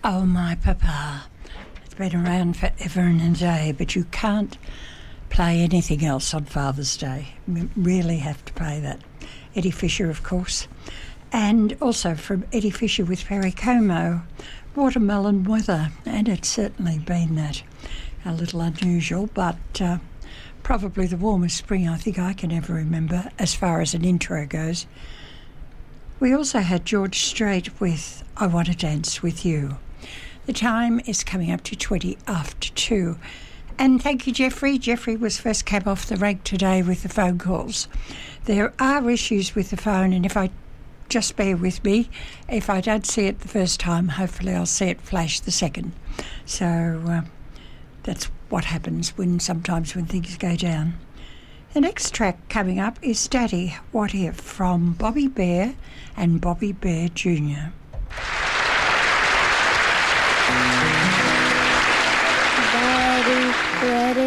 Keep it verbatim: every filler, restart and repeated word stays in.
Oh, My Papa. It's been around forever and a day, but you can't play anything else on Father's Day. You really have to play that. Eddie Fisher, of course. And also from Eddie Fisher with Perry Como, Watermelon Weather. And it's certainly been that. A little unusual, but uh, probably the warmest spring I think I can ever remember as far as an intro goes. We also had George Strait with I Want to Dance With You. The time is coming up to twenty after two. And thank you, Jeffrey. Jeffrey was first came off the rank today with the phone calls. There are issues with the phone, and if I just bear with me, if I don't see it the first time, hopefully I'll see it flash the second. So uh, that's what happens when sometimes when things go down. The next track coming up is Daddy, What If, from Bobby Bear and Bobby Bear Junior Daddy, what